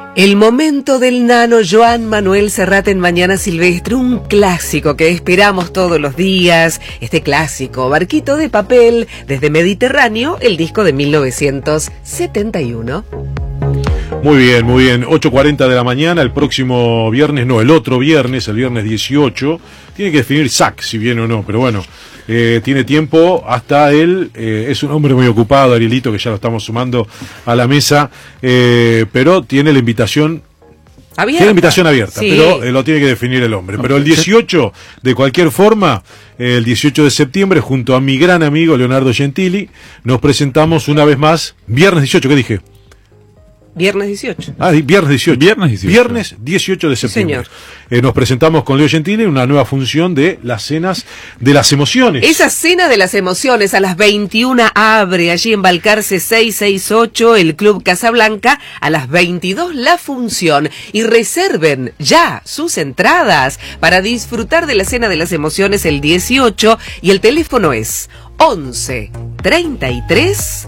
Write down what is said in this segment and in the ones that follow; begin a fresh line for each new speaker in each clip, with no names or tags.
El momento del nano Joan Manuel Serrat en Mañana Silvestre, un clásico que esperamos todos los días. Este clásico, Barquito de Papel, desde Mediterráneo, el disco de 1971.
Muy bien, 8:40 de la mañana, el próximo viernes, no, el otro viernes, el viernes 18, tiene que definir Zach si viene o no, pero bueno, tiene tiempo hasta él, es un hombre muy ocupado, Arielito, que ya lo estamos sumando a la mesa, pero tiene la invitación abierta. Tiene invitación abierta, sí. Pero lo tiene que definir el hombre. Pero el 18, de cualquier forma, el 18 de septiembre, junto a mi gran amigo Leonardo Gentili, nos presentamos una vez más, viernes 18, ¿qué dije?
Viernes 18.
Viernes 18. Viernes 18 de septiembre.
Sí,
señor. Nos presentamos con Leo Gentili en una nueva función de las cenas de las emociones.
Esa cena de las emociones a las 21 abre allí en Balcarce 668 el Club Casablanca, a las 22 la función, y reserven ya sus entradas para disfrutar de la cena de las emociones el 18, y el teléfono es 11 33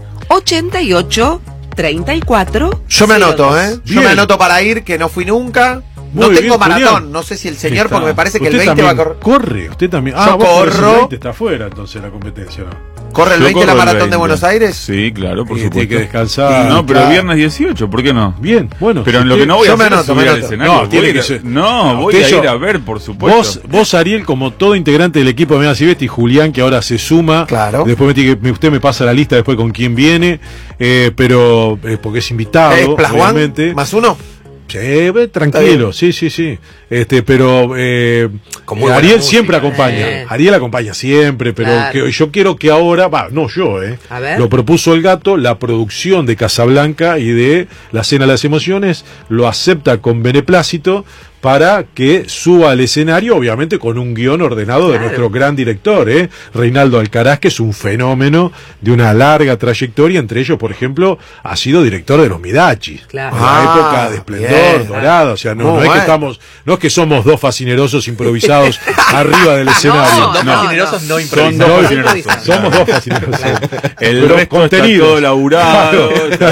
88 34.
Yo me anoto, Yo me anoto para ir, que no fui nunca. No tengo maratón, Julián. No sé si el señor, porque me parece que el 20 va a correr.
Corre, usted también.
Yo corro.
El 20 está afuera, entonces, la competencia, ¿no?
¿Corre el 20 la maratón de Buenos Aires?
Sí, claro, por supuesto.
Tiene que descansar.
No, pero viernes 18, ¿por qué no?
Bien, bueno.
Pero en lo que no voy a hacer es subir al escenario.
No, tiene que ser.
No, voy a ir a ver, por supuesto.
Vos, Ariel, como todo integrante del equipo de Mañana Silvestre, y Julián, que ahora se suma.
Claro.
Después usted me pasa la lista después con quién viene, pero porque es invitado, obviamente.
¿Más uno?
Sí, tranquilo, sí. Pero Ariel siempre acompaña. Ariel acompaña siempre, pero claro. Yo quiero que ahora, lo propuso el Gato, la producción de Casablanca y de La Cena de las Emociones, lo acepta con beneplácito para que suba al escenario, obviamente con un guión ordenado de nuestro gran director, Reinaldo Alcaraz, que es un fenómeno de una larga trayectoria. Entre ellos, por ejemplo, ha sido director de Los Midachis,
claro.
En la época de esplendor, dorada. O sea, no es que somos dos fascinerosos improvisados arriba del escenario.
Dos fascinerosos no improvisados.
Son dos fascinerosos. Somos dos fascinerosos.
El resto contenido todo laburado.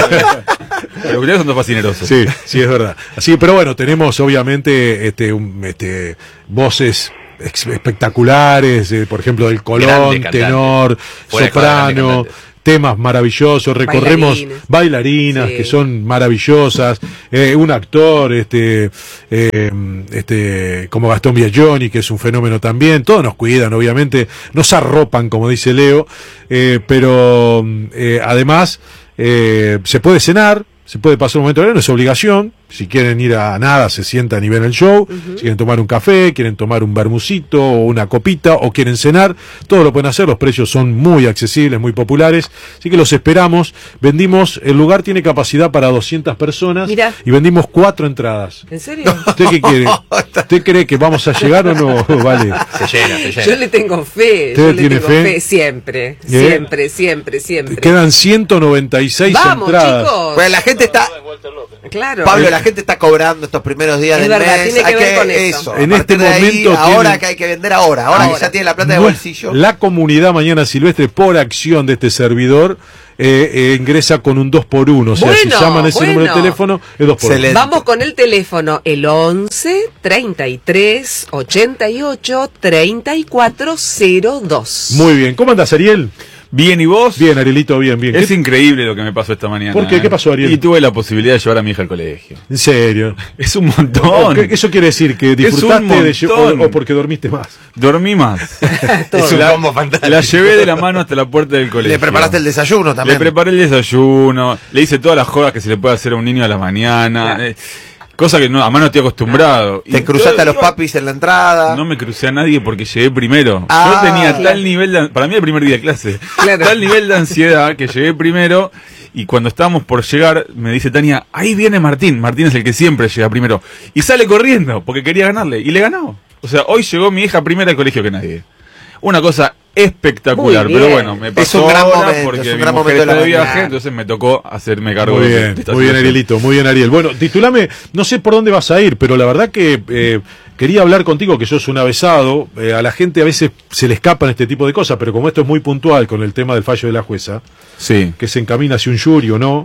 Pero ustedes son dos fascinerosos.
Sí, es verdad. Así, pero bueno, tenemos obviamente voces espectaculares, por ejemplo, del Colón, tenor, soprano, temas maravillosos, recorremos bailarinas que son maravillosas, un actor como Gastón Biagioni, que es un fenómeno también. Todos nos cuidan, obviamente, nos arropan, como dice Leo, pero además se puede cenar, se puede pasar un momento, no es obligación. Si quieren ir a nada, se sientan y ven el show. Si quieren tomar un café, quieren tomar un bermucito o una copita, o quieren cenar, todo lo pueden hacer. Los precios son muy accesibles, muy populares. Así que los esperamos. El lugar tiene capacidad para 200 personas.
Mirá.
Y vendimos 4 entradas.
¿En serio?
¿Usted qué quiere? ¿Usted cree que vamos a llegar o no? Vale.
Se llena.
Yo le tengo fe.
¿Usted tiene fe?
Siempre.
Quedan 196
Vamos,
entradas.
Chicos.
Pues la gente está...
Claro.
Pablo, la gente está cobrando estos primeros días del
verdad,
mes.
tiene que ver con eso.
En este momento
ahora que hay que vender ahora que ya tiene la plata de bolsillo.
La comunidad Mañana Silvestre, por acción de este servidor, ingresa con un 2x1. O sea, si llaman ese número de teléfono, es 2x1.
Excelente. Vamos con el teléfono, el 11 33 88 34 02.
Muy bien. ¿Cómo andas, Ariel?
Bien, ¿y vos?
Bien, Arielito, bien.
Es increíble lo que me pasó esta mañana.
¿Por qué? ¿Qué pasó, Ariel?
Y tuve la posibilidad de llevar a mi hija al colegio.
¿En serio?
Es un montón.
¿Eso quiere decir que disfrutaste o porque dormiste más?
Dormí más.
Es un combo fantástico.
La llevé de la mano hasta la puerta del colegio.
¿Le preparaste el desayuno también?
Le preparé el desayuno, le hice todas las jodas que se le puede hacer a un niño a la mañana. Cosa que no, además no estoy acostumbrado.
¿Te cruzaste a los papis en la entrada?
No me crucé a nadie porque llegué primero. Yo tenía tal nivel para mí el primer día de clase, tal nivel de ansiedad que llegué primero, y cuando estábamos por llegar me dice Tania, ahí viene Martín. Martín es el que siempre llega primero. Y sale corriendo porque quería ganarle. Y le ganó. O sea, hoy llegó mi hija primera al colegio que nadie. Una cosa espectacular, pero bueno, me pasó porque mi mujer está de viaje, entonces me tocó hacerme cargo de esta
Muy bien, Arielito, muy bien, Ariel. Bueno, titulame, no sé por dónde vas a ir, pero la verdad que quería hablar contigo, que sos un avesado. A la gente a veces se le escapan este tipo de cosas, pero como esto es muy puntual con el tema del fallo de la jueza,
sí,
que se encamina hacia un jury o no,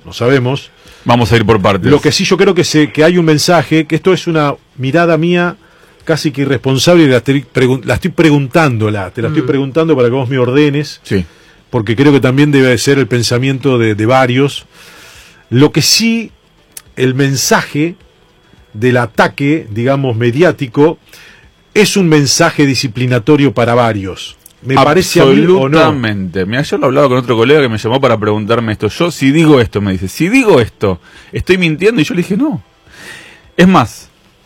no sabemos.
Vamos a ir por partes.
Lo que sí yo creo que hay un mensaje, que esto es una mirada mía casi que irresponsable, y te la estoy preguntando para que vos me ordenes,
sí,
porque creo que también debe ser el pensamiento de varios. Lo que sí, el mensaje del ataque, digamos, mediático, es un mensaje disciplinatorio para varios. Me parece a mí o no.
Absolutamente. Mira, yo lo hablaba con otro colega que me llamó para preguntarme esto. Yo, si digo esto, me dice, si digo esto, ¿estoy mintiendo? Y yo le dije, no. Es más,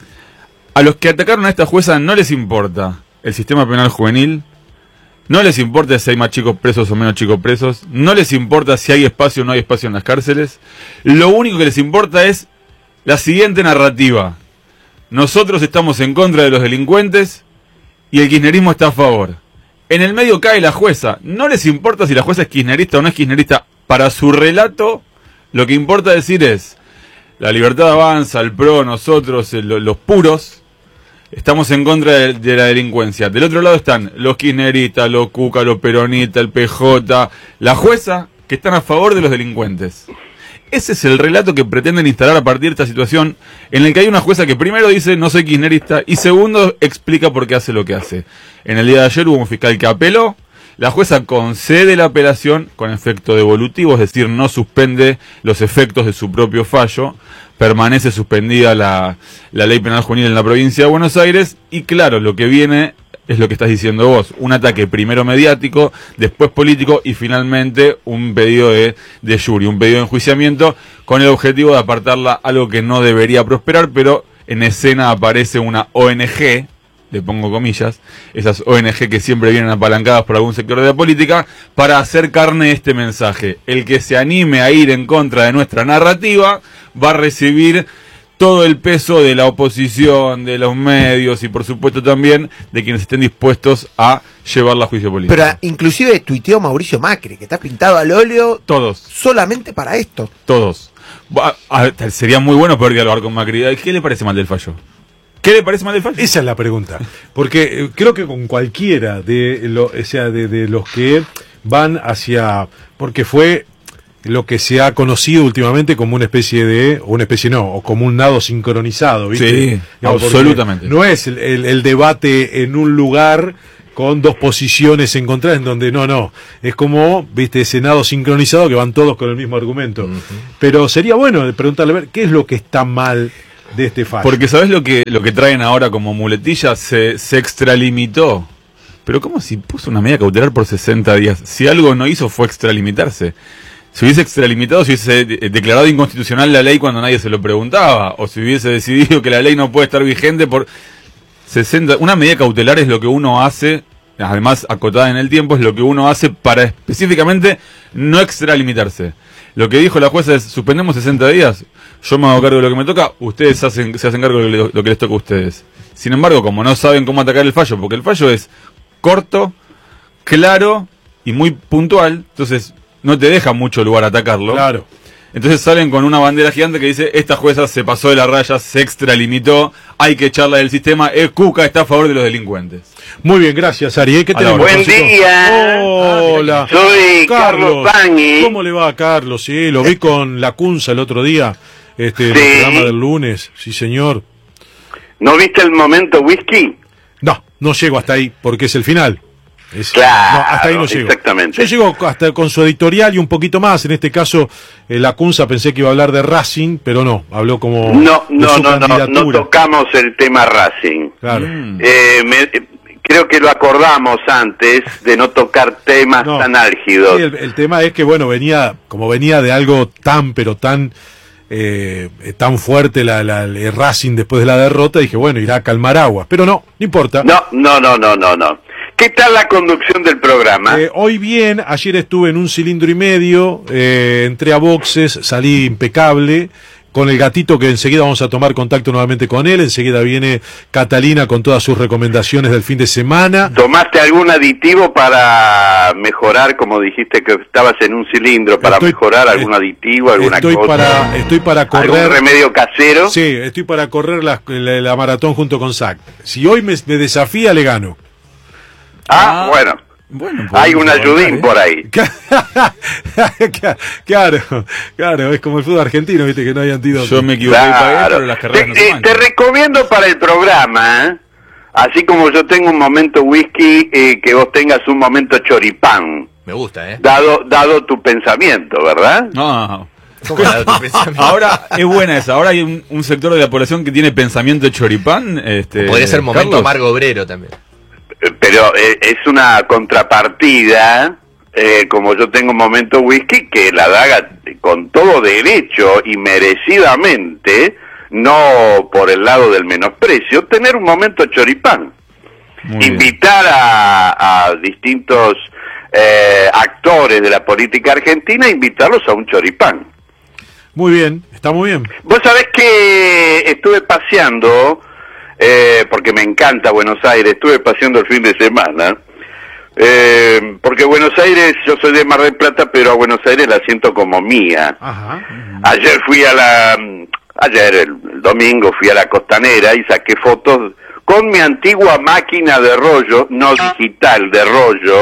a los que atacaron a esta jueza no les importa el sistema penal juvenil, no les importa si hay más chicos presos o menos chicos presos, no les importa si hay espacio o no hay espacio en las cárceles. Lo único que les importa es la siguiente narrativa. Nosotros estamos en contra de los delincuentes y el kirchnerismo está a favor. En el medio cae la jueza. No les importa si la jueza es kirchnerista o no es kirchnerista. Para su relato, lo que importa decir es: la libertad avanza, el PRO, nosotros, los puros, estamos en contra de la delincuencia. Del otro lado están los kirchneristas, los cuca, los peronistas, el PJ, la jueza, que están a favor de los delincuentes. Ese es el relato que pretenden instalar a partir de esta situación, en el que hay una jueza que primero dice no soy kirchnerista y segundo explica por qué hace lo que hace. En el día de ayer hubo un fiscal que apeló, la jueza concede la apelación con efecto devolutivo, es decir, no suspende los efectos de su propio fallo, permanece suspendida la ley penal juvenil en la provincia de Buenos Aires y claro, lo que viene es lo que estás diciendo vos, un ataque primero mediático, después político y finalmente un pedido de jury, un pedido de enjuiciamiento con el objetivo de apartarla a algo que no debería prosperar, pero en escena aparece una ONG, le pongo comillas, esas ONG que siempre vienen apalancadas por algún sector de la política, para hacer carne este mensaje. El que se anime a ir en contra de nuestra narrativa va a recibir todo el peso de la oposición, de los medios y por supuesto también de quienes estén dispuestos a llevarla a juicio político.
Pero inclusive tuiteó Mauricio Macri, que está pintado al óleo.
Todos.
Solamente para esto.
Todos. Sería muy bueno poder dialogar con Macri. ¿Qué le parece mal del fallo? ¿Qué le parece mal del fallo?
Esa es la pregunta. Porque creo que con cualquiera de los que van hacia... Porque fue lo que se ha conocido últimamente como una especie de... o como un nado sincronizado, ¿viste?
Sí, digamos, absolutamente.
No es el debate en un lugar con dos posiciones encontradas en donde no, es como, viste, ese nado sincronizado que van todos con el mismo argumento. Pero sería bueno preguntarle, a ver, ¿qué es lo que está mal de este fallo?
Porque ¿sabés lo que traen ahora como muletilla? Se extralimitó. Pero ¿cómo si puso una medida cautelar por 60 días? Si algo no hizo fue extralimitarse. Si hubiese extralimitado, si hubiese declarado inconstitucional la ley cuando nadie se lo preguntaba, o si hubiese decidido que la ley no puede estar vigente por 60... Una medida cautelar es lo que uno hace, además acotada en el tiempo, es lo que uno hace para específicamente no extralimitarse. Lo que dijo la jueza es, suspendemos 60 días, yo me hago cargo de lo que me toca, ustedes se hacen cargo de lo que les toca a ustedes. Sin embargo, como no saben cómo atacar el fallo, porque el fallo es corto, claro y muy puntual, entonces no te deja mucho lugar a atacarlo.
Claro.
Entonces salen con una bandera gigante que dice, esta jueza se pasó de la raya, se extralimitó, hay que echarla del sistema, Cuca está a favor de los delincuentes.
Muy bien, gracias, Ari. ¿Qué tenemos?
Buen día.
Hola.
Soy Carlos Pañi.
¿Cómo le va, Carlos? Sí, lo vi con la Cunza el otro día, el programa del lunes. Sí, señor.
¿No viste el momento whisky?
No llego hasta ahí, porque es el final.
Claro,
no, hasta ahí no llego.
Exactamente.
Yo llego hasta con su editorial y un poquito más. En este caso, la Cunza pensé que iba a hablar de Racing, pero no, habló como
no tocamos el tema Racing.
Claro.
Creo que lo acordamos antes de no tocar temas tan álgidos.
Sí, el tema es que, bueno, venía de algo tan fuerte el Racing después de la derrota, dije, bueno, irá a calmar aguas, pero no importa.
No. ¿Qué tal la conducción del programa?
Hoy bien, ayer estuve en 1,5 cilindros, entré a boxes, salí impecable, con el gatito que enseguida vamos a tomar contacto nuevamente con él, enseguida viene Catalina con todas sus recomendaciones del fin de semana.
¿Tomaste algún aditivo para mejorar, como dijiste que estabas en 1 cilindro, mejorar algún aditivo, alguna cosa?
Estoy para correr.
¿Algún remedio casero?
Sí, estoy para correr la maratón junto con Zach. Si hoy me desafía, le gano.
Bueno.
Bueno,
hay un ayudín por ahí.
Claro, es como el fútbol argentino, viste que no hay antídoto.
Yo me equivoqué,
Claro.
pero las carreras no se
Te
manchan.
recomiendo para el programa, así como yo tengo un momento whisky, que vos tengas un momento choripán.
Me gusta,
Dado tu pensamiento, ¿verdad?
No.
¿Cómo dado tu pensamiento?
Ahora es buena esa. Ahora hay un sector de la población que tiene pensamiento de choripán.
Podría ser momento
Carlos.
amargo obrero también.
Pero es una contrapartida, como yo tengo un momento whisky, que la daga con todo derecho y merecidamente, no por el lado del menosprecio, tener un momento choripán.
Muy
Invitar a distintos actores de la política argentina, invitarlos a un choripán.
Muy bien, está muy bien.
Vos sabés que estuve paseando, porque me encanta Buenos Aires, estuve paseando el fin de semana, porque Buenos Aires, yo soy de Mar del Plata, pero a Buenos Aires la siento como mía.
Ajá.
Ayer el domingo fui a la Costanera y saqué fotos con mi antigua máquina de rollo, no digital, de rollo,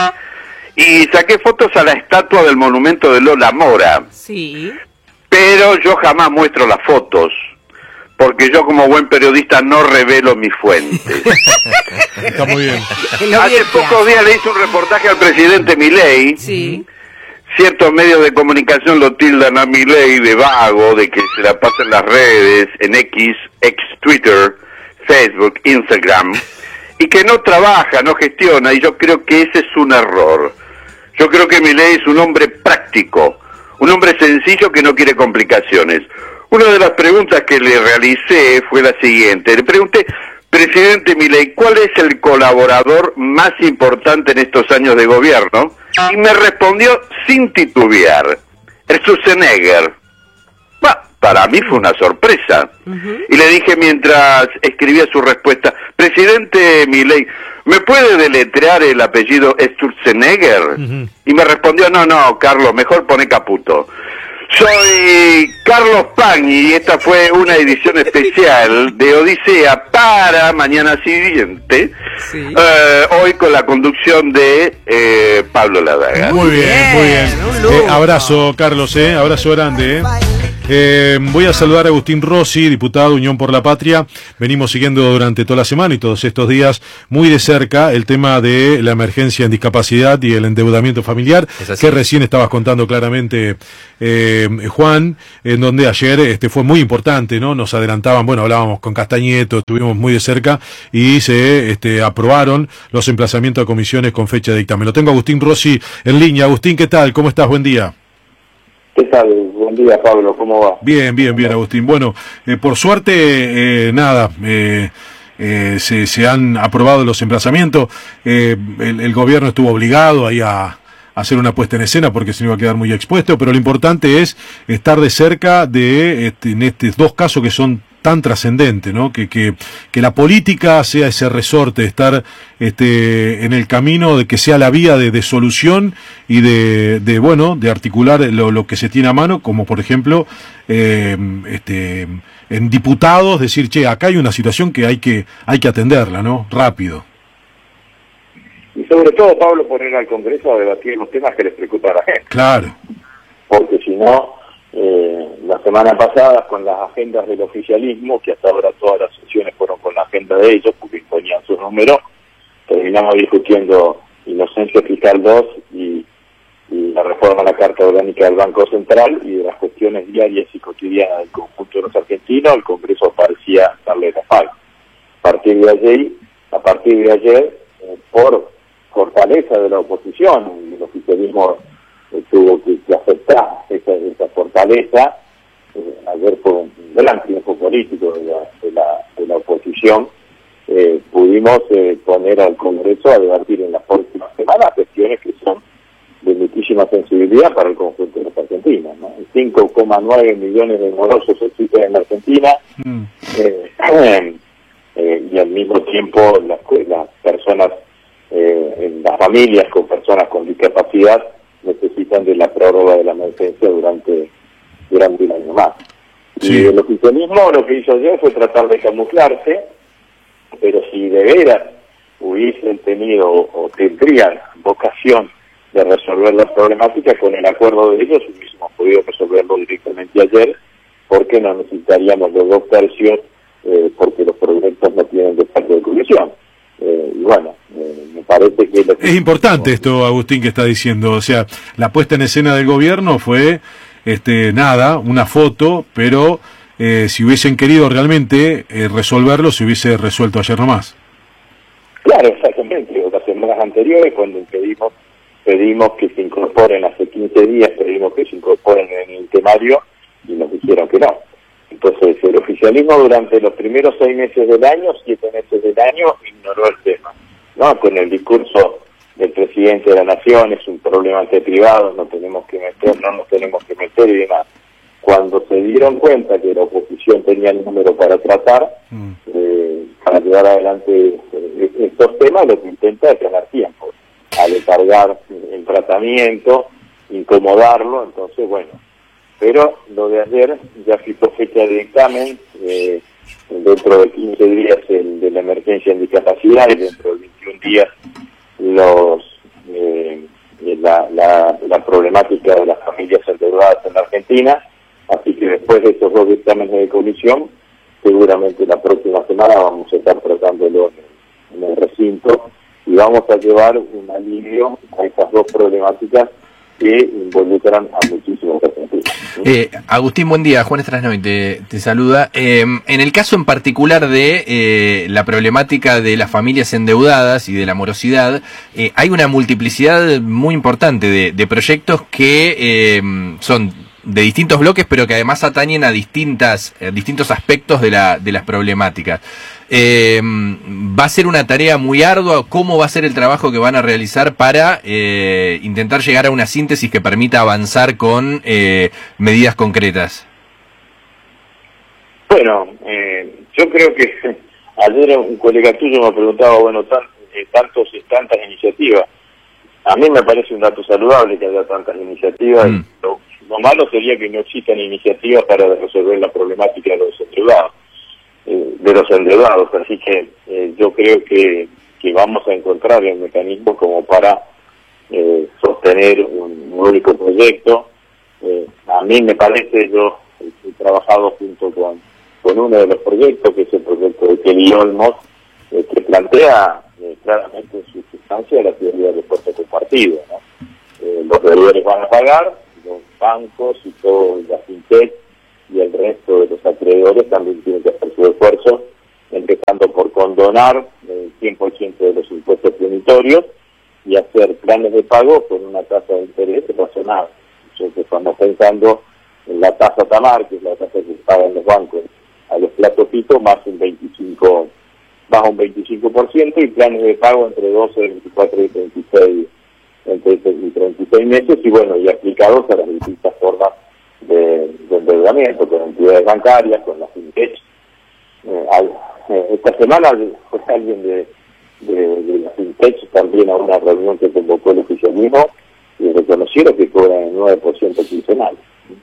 y saqué fotos a la estatua del monumento de Lola Mora.
Sí.
Pero yo jamás muestro las fotos, porque yo como buen periodista no revelo mis fuentes.
Está muy bien.
Hace pocos días le hice un reportaje al presidente Milei.
Sí.
Ciertos medios de comunicación lo tildan a Milei de vago, de que se la pasa en las redes, en ex Twitter, Facebook, Instagram, y que no trabaja, no gestiona, y yo creo que ese es un error. Yo creo que Milei es un hombre práctico, un hombre sencillo que no quiere complicaciones. Una de las preguntas que le realicé fue la siguiente. Le pregunté, presidente Milei, ¿cuál es el colaborador más importante en estos años de gobierno? Y me respondió sin titubear, Schwarzenegger. Para mí fue una sorpresa. Y le dije mientras escribía su respuesta, presidente Milei, ¿me puede deletrear el apellido Schwarzenegger? Y me respondió, no, Carlos, mejor pone Caputo. Soy Carlos Pagni y esta fue una edición especial de Odisea para mañana siguiente, hoy con la conducción de Pablo Ladaga.
Muy bien. Abrazo, Carlos, abrazo grande. Voy a saludar a Agustín Rossi, diputado Unión por la Patria. Venimos siguiendo durante toda la semana y todos estos días muy de cerca el tema de la emergencia en discapacidad y el endeudamiento familiar, que recién estabas contando claramente, Juan, en donde ayer fue muy importante, ¿no? Nos adelantaban, hablábamos con Castañeto, estuvimos muy de cerca y se aprobaron los emplazamientos a comisiones con fecha de dictamen. Lo tengo a Agustín Rossi en línea. Agustín, ¿qué tal? ¿Cómo estás? Buen día.
¿Qué tal? Buen día, Pablo, ¿cómo va?
Bien, Agustín. Bueno, por suerte, se han aprobado los emplazamientos. El gobierno estuvo obligado ahí a hacer una puesta en escena porque se iba a quedar muy expuesto, pero lo importante es estar de cerca de en estos dos casos que son tan trascendentes, ¿no? Que la política sea ese resorte, estar en el camino de que sea la vía de solución y de articular lo que se tiene a mano, como por ejemplo en diputados decir, acá hay una situación que hay que atenderla, ¿no? Rápido.
Y sobre todo, Pablo, poner al Congreso a debatir los temas que les preocupan a la gente.
Claro.
Porque si no, la semana pasada con las agendas del oficialismo, que hasta ahora todas las sesiones fueron con la agenda de ellos, porque imponían sus números, terminamos discutiendo inocencia fiscal 2 y la reforma a la Carta Orgánica del Banco Central y de las cuestiones diarias y cotidianas del conjunto de los argentinos. El Congreso parecía darle la espalda. A partir de ayer, por fortaleza de la oposición, el oficialismo tuvo que aceptar esa fortaleza. Ayer fue un gran triunfo político de la oposición. Pudimos poner al Congreso a debatir en las próximas semanas cuestiones que son de muchísima sensibilidad para el conjunto de los argentinos, ¿no? 5,9 millones de morosos existen en Argentina, y al mismo tiempo las personas, las familias con personas con discapacidad necesitan de la prórroga de la emergencia durante un año más. Sí. Y el oficialismo lo que hizo ayer fue tratar de camuflarse, pero si de veras hubiesen tenido o tendrían vocación de resolver la problemática, con el acuerdo de ellos hubiésemos podido resolverlo directamente ayer, porque no necesitaríamos los 2 tercios, porque los proyectos no tienen despacho de comisión. Y bueno, me parece que...
Es importante esto, Agustín, que está diciendo. O sea, la puesta en escena del gobierno fue, nada, una foto, pero si hubiesen querido realmente resolverlo, se hubiese resuelto ayer nomás.
Claro, exactamente. Las semanas anteriores, cuando pedimos que se incorporen, hace 15 días pedimos que se incorporen en el temario y nos dijeron que no. Entonces, el oficialismo durante los primeros 6 meses del año, 7 meses del año, ignoró el tema, ¿no? Con el discurso del presidente de la Nación, es un problema entre privados, no nos tenemos que meter y demás. Cuando se dieron cuenta que la oposición tenía el número para tratar, para llevar adelante estos temas, lo que intenta es ganar tiempo, aletargar el tratamiento, incomodarlo. Entonces, bueno, pero lo de ayer ya fijó fecha de dictamen, dentro de 15 días el de la emergencia en discapacidad, y dentro de 21 días la problemática de las familias endeudadas en la Argentina. Así que después de estos 2 dictámenes de comisión, seguramente la próxima semana vamos a estar tratándolo en el recinto y vamos a llevar un alivio a estas 2 problemáticas que involucran a muchísimos argentinos.
Agustín, buen día. Juan Strasnoy te saluda. En el caso en particular de la problemática de las familias endeudadas y de la morosidad, hay una multiplicidad muy importante de proyectos que son de distintos bloques, pero que además atañen a distintos aspectos de las problemáticas. ¿Va a ser una tarea muy ardua? ¿Cómo va a ser el trabajo que van a realizar para intentar llegar a una síntesis que permita avanzar con medidas concretas?
Bueno, yo creo que ayer un colega tuyo me preguntaba, bueno, tantas iniciativas. A mí me parece un dato saludable que haya tantas iniciativas. Lo malo sería que no existan iniciativas para resolver la problemática de los endeudados. Así que yo creo que vamos a encontrar el mecanismo como para sostener un único proyecto. A mí me parece, yo he trabajado junto con uno de los proyectos, que es el proyecto de Kelly Olmos, que plantea claramente en su sustancia la teoría del esfuerzo compartido, ¿no? Los deudores van a pagar, los bancos y todo, la fintech y el resto de los acreedores también tienen que hacer su esfuerzo, empezando por condonar el 100% de los impuestos punitorios y hacer planes de pago con una tasa de interés razonable. Nosotros estamos pensando en la tasa TAMAR, que es la tasa que pagan los bancos a los plazos fijos, más un 25%, y planes de pago entre 12, 24 y 36 meses, y bueno, y aplicados a las distintas formas de endeudamiento, con entidades bancarias, con las fintech. Esta semana fue alguien de la fintech también a una reunión que convocó el oficialismo y reconocieron que cobran el 9% quincenal.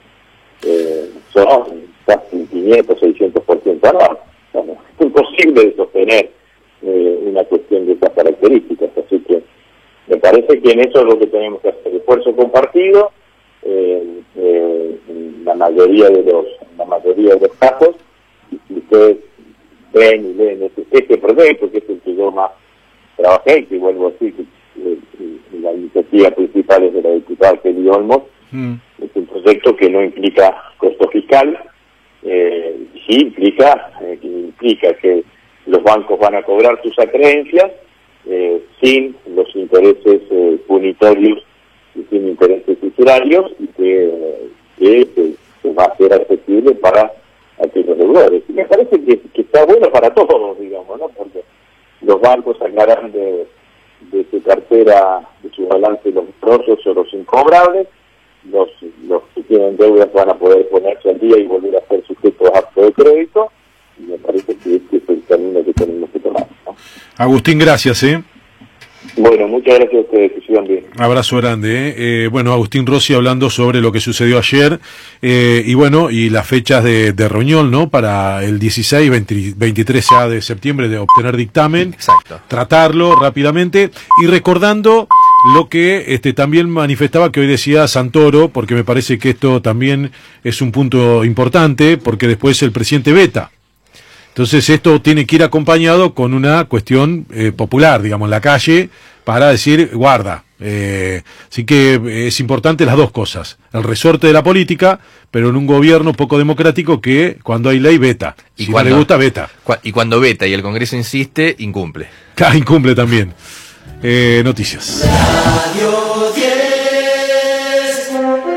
Son casi 500, 600% anual. Es imposible de sostener una cuestión de estas características, así que me parece que en eso es lo que tenemos que hacer, esfuerzo compartido, en la mayoría de los casos. Y si ustedes ven y leen este proyecto, que es el que yo más trabajé, y que vuelvo a decir que la iniciativa principal es de la diputada Kelly Olmos, es un proyecto que no implica costo fiscal, sí implica que los bancos van a cobrar sus acreencias sin los intereses punitorios y sin intereses usurarios, y que va a ser accesible para aquellos deudores. Y me parece que está bueno para todos, digamos, ¿no? Porque los bancos sacarán de su cartera, de su balance, los morosos o los incobrables. Los que tienen deudas van a poder ponerse al día y volver a ser sujetos a acto de crédito, y me parece que este es el camino que tenemos que tomar, ¿no?
Agustín, gracias,
Bueno, muchas gracias a ustedes, que sigan bien.
Abrazo grande, Bueno, Agustín Rossi hablando sobre lo que sucedió ayer, y bueno, y las fechas de reunión, ¿no? Para el 16, 23 de septiembre de obtener dictamen.
Exacto.
Tratarlo rápidamente y recordando Lo que también manifestaba que hoy decía Santoro, porque me parece que esto también es un punto importante, porque después el presidente veta. Entonces esto tiene que ir acompañado con una cuestión popular, digamos, en la calle, para decir, guarda. Así que es importante las dos cosas. El resorte de la política, pero en un gobierno poco democrático que cuando hay ley veta.
Y
si
cuando,
no le gusta, veta.
Y cuando veta y el Congreso insiste, incumple.
Claro, incumple también. Noticias.
Radio 10.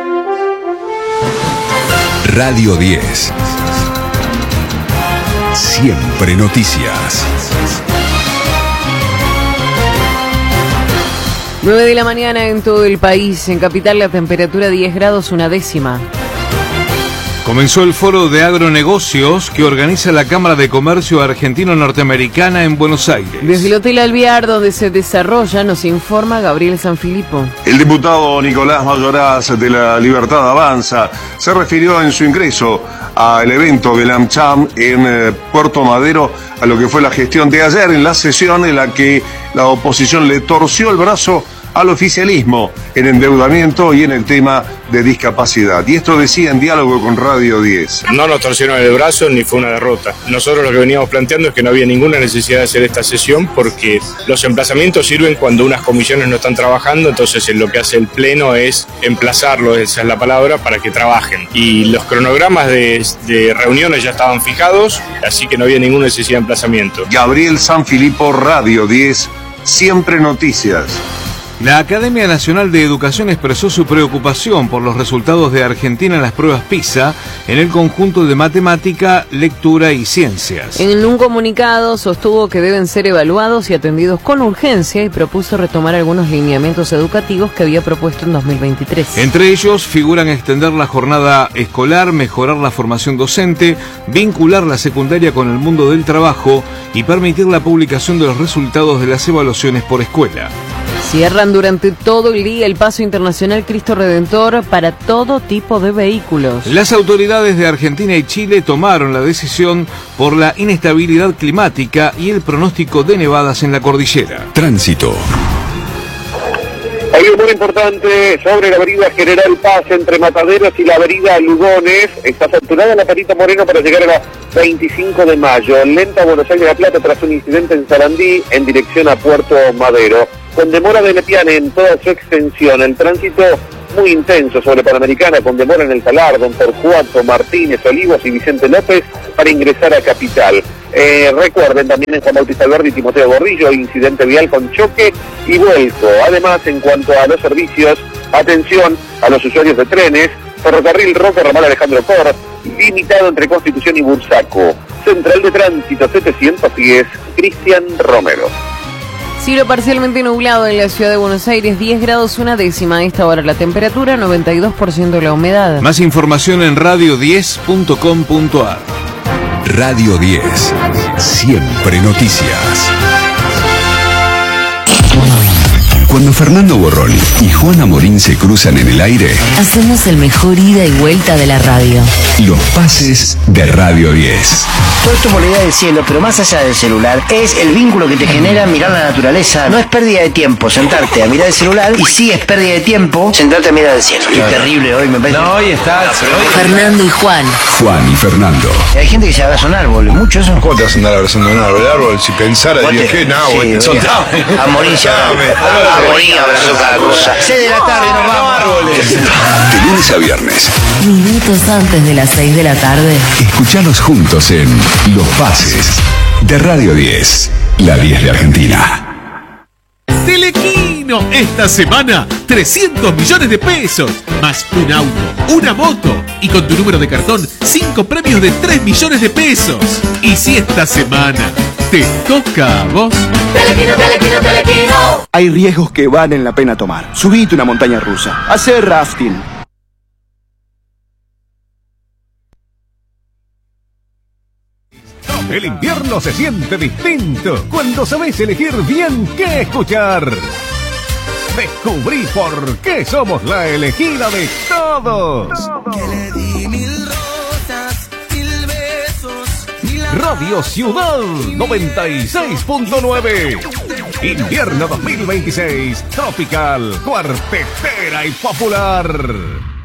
Radio 10. Siempre noticias.
9 de la mañana en todo el país. En Capital la temperatura 10 grados 1/10.
Comenzó el foro de agronegocios que organiza la Cámara de Comercio Argentino-Norteamericana en Buenos Aires.
Desde el Hotel Alvear, donde se desarrolla, nos informa Gabriel Sanfilippo.
El diputado Nicolás Mayoraz de La Libertad Avanza se refirió en su ingreso al evento de la AmCham en Puerto Madero a lo que fue la gestión de ayer en la sesión en la que la oposición le torció el brazo al oficialismo en endeudamiento y en el tema de discapacidad. Y esto decía en diálogo con Radio 10.
No nos torcieron el brazo ni fue una derrota. Nosotros lo que veníamos planteando es que no había ninguna necesidad de hacer esta sesión porque los emplazamientos sirven cuando unas comisiones no están trabajando, entonces lo que hace el Pleno es emplazarlos, esa es la palabra, para que trabajen. Y los cronogramas de reuniones ya estaban fijados, así que no había ninguna necesidad de emplazamiento.
Gabriel Sanfilippo, Radio 10, Siempre Noticias.
La Academia Nacional de Educación expresó su preocupación por los resultados de Argentina en las pruebas PISA en el conjunto de matemática, lectura y ciencias.
En un comunicado sostuvo que deben ser evaluados y atendidos con urgencia y propuso retomar algunos lineamientos educativos que había propuesto en 2023.
Entre ellos figuran extender la jornada escolar, mejorar la formación docente, vincular la secundaria con el mundo del trabajo y permitir la publicación de los resultados de las evaluaciones por escuela.
Cierran durante todo el día el paso internacional Cristo Redentor para todo tipo de vehículos.
Las autoridades de Argentina y Chile tomaron la decisión por la inestabilidad climática y el pronóstico de nevadas en la cordillera.
Tránsito.
Hay algo muy importante sobre la avenida General Paz entre Mataderos y la avenida Lugones. Está saturada la Perito Moreno para llegar a la 25 de mayo. Lenta Buenos Aires La Plata tras un incidente en Sarandí en dirección a Puerto Madero. Con demora de Lepiane en toda su extensión. El tránsito muy intenso sobre Panamericana con demora en el Talar, Don Torcuato, Martínez, Olivos y Vicente López para ingresar a Capital. Recuerden también en Juan Bautista Alberdi y Timoteo Gordillo, incidente vial con choque y vuelco. Además, en cuanto a los servicios, atención a los usuarios de trenes, Ferrocarril Roca, Ramal Alejandro Cor, limitado entre Constitución y Bursaco. Central de Tránsito 710, Cristian Romero.
Cielo parcialmente nublado en la ciudad de Buenos Aires, 10 grados 1/10 a esta hora. La temperatura, 92% de la humedad.
Más información en radio10.com.ar.
Radio 10. Siempre noticias. Cuando Fernando Borroni y Juana Morín se cruzan en el aire,
hacemos el mejor ida y vuelta de la radio.
Los pases de Radio 10.
Todo esto por la idea del cielo, pero más allá del celular, es el vínculo que te genera mirar la naturaleza. No es pérdida de tiempo sentarte a mirar el celular, y sí es pérdida de tiempo sentarte a mirar el cielo. Qué terrible hoy, me parece.
No, hoy está.
Fernando y Juan.
Juan y Fernando.
Hay gente que se abraza un árbol, ¿mucho eso?
¿Cómo te vas a andar abrazando un árbol? El árbol, si pensara, diría que no, güey.
A morir ya. A morir abrazó cada cosa. 6 de la tarde nos vamos. Árboles.
De lunes a viernes.
Minutos antes de las 6 de la tarde.
Escuchanos juntos en Los Pases de Radio 10, la 10 de Argentina.
Telequino, esta semana 300 millones de pesos, más un auto, una moto y con tu número de cartón 5 premios de 3 millones de pesos. Y si esta semana te toca a vos.
Telequino, Telequino, Telequino.
Hay riesgos que valen la pena tomar. Subite una montaña rusa, hacer rafting.
El invierno se siente distinto cuando sabés elegir bien qué escuchar. Descubrí por qué somos la elegida de todos.
Que le di 1000 rosas, 1000 besos, 1000
Radio Ciudad 96.9. Invierno 2026. Tropical, cuartetera y popular.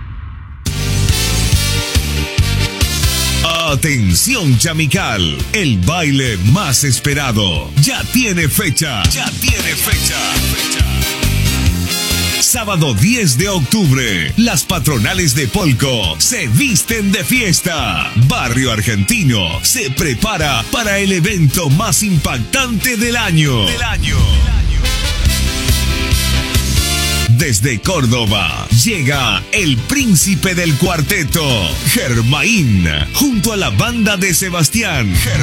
Atención Chamical, el baile más esperado. Ya tiene fecha. Sábado 10 de octubre, las patronales de Polco se visten de fiesta. Barrio Argentino se prepara para el evento más impactante del año. Desde Córdoba llega el príncipe del cuarteto, Germain, junto a la banda de Sebastián.